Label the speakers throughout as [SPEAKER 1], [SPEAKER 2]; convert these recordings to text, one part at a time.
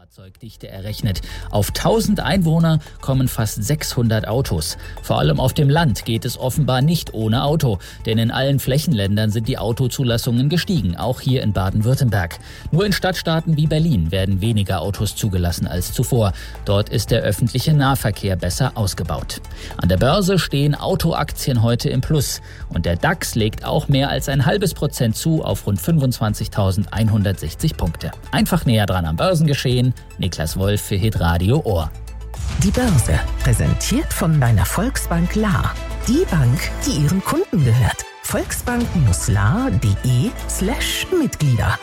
[SPEAKER 1] Fahrzeugdichte errechnet. Auf 1000 Einwohner kommen fast 600 Autos. Vor allem auf dem Land geht es offenbar nicht ohne Auto. Denn in allen Flächenländern sind die Autozulassungen gestiegen, auch hier in Baden-Württemberg. Nur in Stadtstaaten wie Berlin werden weniger Autos zugelassen als zuvor. Dort ist der öffentliche Nahverkehr besser ausgebaut. An der Börse stehen Autoaktien heute im Plus. Und der DAX legt auch mehr als 0,5% zu auf rund 25.160 Punkte. Einfach näher dran am Börsengeschehen. Niklas Wolf für Hitradio Ohr.
[SPEAKER 2] Die Börse, präsentiert von deiner Volksbank La. Die Bank, die ihren Kunden gehört. Volksbank-la.de/Mitglieder.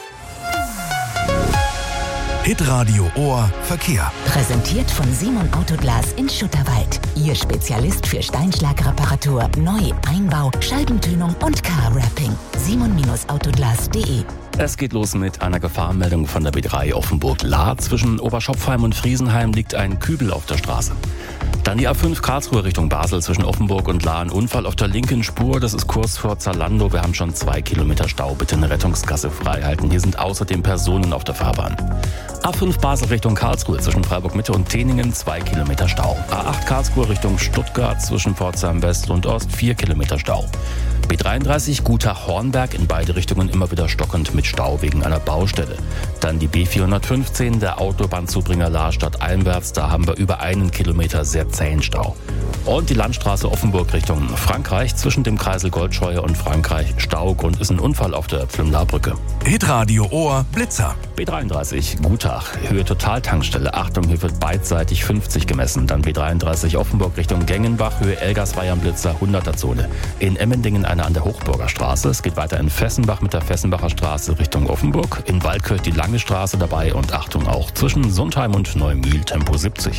[SPEAKER 3] Hitradio Ohr Verkehr.
[SPEAKER 2] Präsentiert von Simon Autoglas in Schutterwald. Ihr Spezialist für Steinschlagreparatur, Neu-, Einbau, Scheibentönung und Car-Wrapping. simon-autoglas.de.
[SPEAKER 4] Es geht los mit einer Gefahrenmeldung von der B3 Offenburg-La. Zwischen Oberschopfheim und Friesenheim liegt ein Kübel auf der Straße. Dann die A5 Karlsruhe Richtung Basel zwischen Offenburg und La. Ein Unfall auf der linken Spur, das ist kurz vor Zalando. Wir haben schon 2 Kilometer Stau. Bitte eine Rettungsgasse freihalten. Hier sind außerdem Personen auf der Fahrbahn. A5 Basel Richtung Karlsruhe zwischen Freiburg Mitte und Teningen 2 Kilometer Stau. A8 Karlsruhe Richtung Stuttgart zwischen Pforzheim West und Ost 4 Kilometer Stau. B33 Gutach-Hornberg in beide Richtungen immer wieder stockend mit Stau wegen einer Baustelle. Dann die B415, der Autobahnzubringer La stadteinwärts, da haben wir über 1 Kilometer sehr zähen Stau. Und die Landstraße Offenburg Richtung Frankreich zwischen dem Kreisel Goldscheuer und Frankreich Stau. Grund ist ein Unfall auf der Pflimlar-Brücke.
[SPEAKER 3] Hitradio Ohr Blitzer.
[SPEAKER 4] B33 Gutach, Höhe Totaltankstelle. Achtung, hier wird beidseitig 50 gemessen. Dann B33 Offenburg Richtung Gengenbach, Höhe Elgersweiher-Blitzer, 100er Zone. In Emmendingen eine an der Hochburger Straße. Es geht weiter in Fessenbach mit der Fessenbacher Straße Richtung Offenburg. In Waldkirch die Lange Straße dabei und Achtung auch zwischen Sundheim und Neumühl Tempo 70.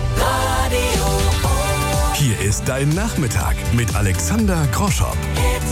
[SPEAKER 3] Hier ist dein Nachmittag mit Alexander Groschopp.